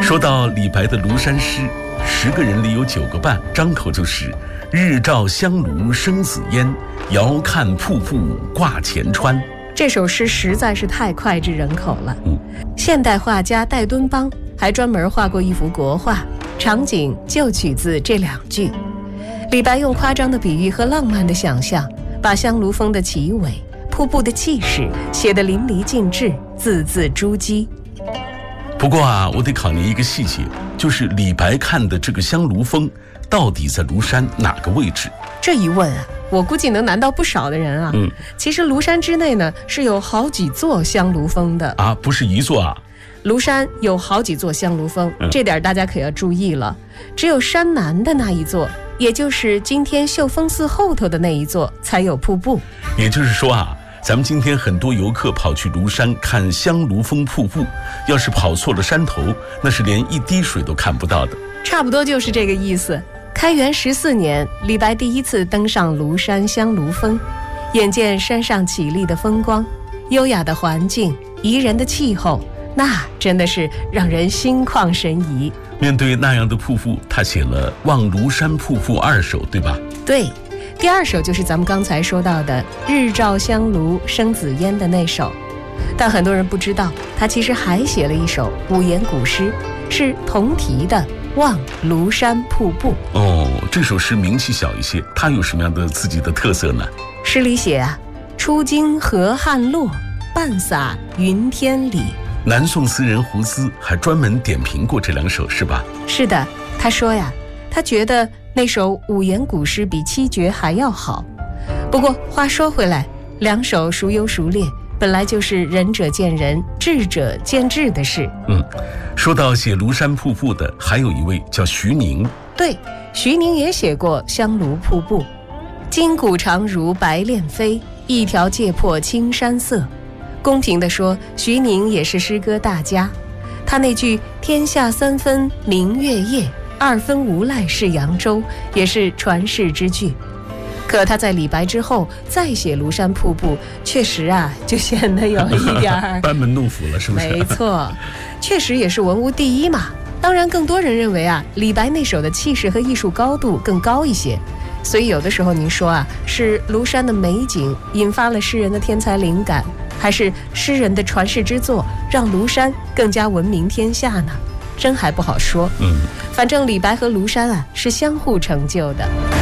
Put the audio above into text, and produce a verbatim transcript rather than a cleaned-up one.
说到李白的庐山诗，十个人里有九个半张口就是日照香炉生紫烟，遥看瀑布挂前川。 这首诗实在是太脍炙人口了。 嗯， 现代画家戴敦邦还专门画过一幅国画，场景就取自这两句。李白用夸张的比喻和浪漫的想象，把香炉峰的奇伟、瀑布的气势写得淋漓尽致，字字珠玑。 不过啊，我得考您一个细节，就是李白看的这个香炉峰到底在庐山哪个位置？ 这一问啊，我估计能难到不少的人啊。 嗯， 其实庐山之内呢是有好几座香炉峰的啊，不是一座啊。 庐山有好几座香炉峰， 嗯、 这点大家可要注意了。只有山南的那一座，也就是今天秀峰寺后头的那一座，才有瀑布。 也就是说啊，咱们今天很多游客跑去庐山看香炉峰瀑布，要是跑错了山头，那是连一滴水都看不到的。 差不多就是这个意思。开元十四年，李白第一次登上庐山香炉峰，眼见山上绮丽的风光，优雅的环境，宜人的气候，那真的是让人心旷神怡。 面对那样的瀑布，他写了《望庐山瀑布二首》，对吧？ 对，第二首就是咱们刚才说到的日照香炉生紫烟的那首。但很多人不知道，他其实还写了一首五言古诗，是同题的《望庐山瀑布》。 哦，这首诗名气小一些，它有什么样的自己的特色呢？ 诗里写啊，出京河汉落，半洒云天里。 南宋词人胡思还专门点评过这两首，是吧？ 是的，他说呀，他觉得那首五言古诗比七绝还要好。不过话说回来，两首孰优孰劣，本来就是仁者见仁，智者见智的事。 嗯，说到写庐山瀑布的，还有一位叫徐宁。 对，徐宁也写过香炉瀑布。筋骨长如白练飞，一条界破青山色。公平地说，徐宁也是诗歌大家。他那句天下三分明月夜，二分无赖是扬州，也是传世之句。可他在李白之后再写庐山瀑布，确实啊，就显得有一点班门弄斧了，是不是？ 没错，确实也是文无第一嘛。当然，更多人认为啊，李白那首的气势和艺术高度更高一些。所以有的时候您说啊，是庐山的美景引发了诗人的天才灵感，还是诗人的传世之作让庐山更加闻名天下呢？真还不好说。 嗯， 反正李白和庐山啊是相互成就的。